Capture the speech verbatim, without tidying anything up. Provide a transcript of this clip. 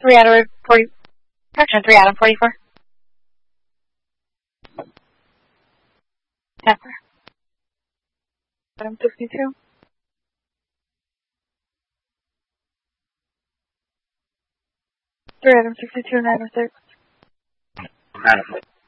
three Adam forty. Correction, three Adam forty-four. Answer. Adam sixty-two. Three Adam sixty-two nine oh six. Adam.